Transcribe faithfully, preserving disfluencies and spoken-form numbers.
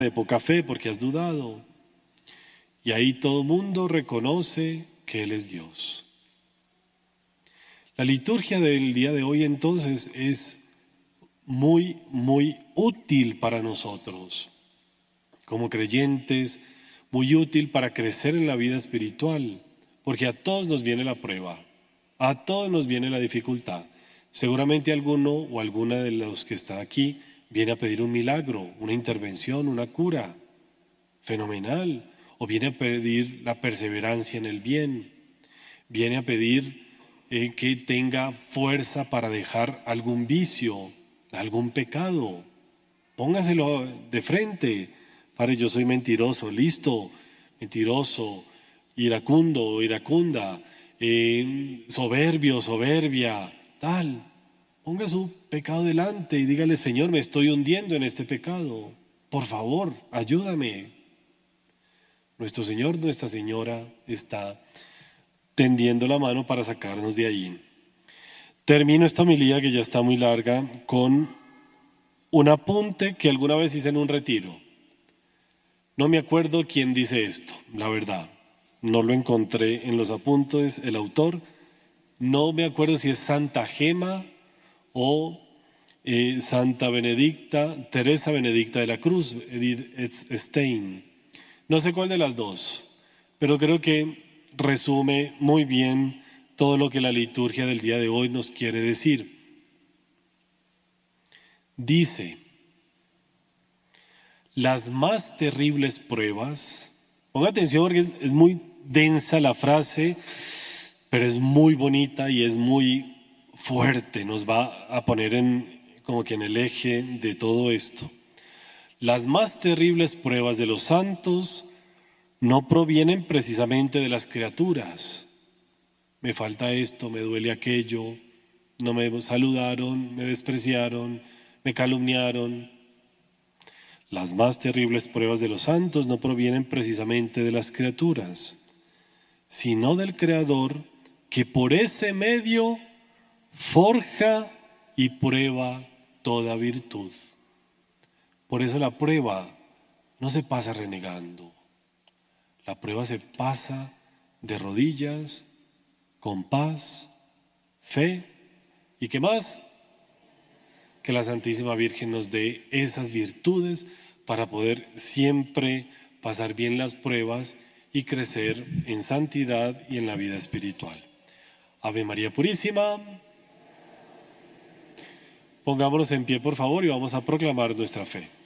de poca fe porque has dudado. Y ahí todo mundo reconoce que Él es Dios. La liturgia del día de hoy entonces es muy, muy útil para nosotros. Como creyentes, muy útil para crecer en la vida espiritual, porque a todos nos viene la prueba, a todos nos viene la dificultad. Seguramente alguno o alguna de los que está aquí viene a pedir un milagro, una intervención, una cura, fenomenal, o viene a pedir la perseverancia en el bien, viene a pedir eh, que tenga fuerza para dejar algún vicio, algún pecado. Póngaselo de frente. Padre, yo soy mentiroso, listo, mentiroso, iracundo, iracunda, eh, soberbio, soberbia, tal. Ponga su pecado delante y dígale: Señor, me estoy hundiendo en este pecado. Por favor, ayúdame. Nuestro Señor, Nuestra Señora está tendiendo la mano para sacarnos de ahí. Termino esta homilía, que ya está muy larga, con un apunte que alguna vez hice en un retiro. No me acuerdo quién dice esto, la verdad. No lo encontré en los apuntes, el autor. No me acuerdo si es Santa Gema o eh, Santa Benedicta, Teresa Benedicta de la Cruz, Edith Stein. No sé cuál de las dos, pero creo que resume muy bien todo lo que la liturgia del día de hoy nos quiere decir. Dice: las más terribles pruebas, ponga atención porque es, es muy densa la frase, pero es muy bonita y es muy fuerte, nos va a poner en, como que en el eje de todo esto. Las más terribles pruebas de los santos no provienen precisamente de las criaturas. Me falta esto, me duele aquello, no me saludaron, me despreciaron, me calumniaron. Las más terribles pruebas de los santos no provienen precisamente de las criaturas, sino del Creador, que por ese medio forja y prueba toda virtud. Por eso la prueba no se pasa renegando. La prueba se pasa de rodillas, con paz, fe, y ¿qué más? Que la Santísima Virgen nos dé esas virtudes para poder siempre pasar bien las pruebas y crecer en santidad y en la vida espiritual. Ave María Purísima. Pongámonos en pie, por favor, y vamos a proclamar nuestra fe.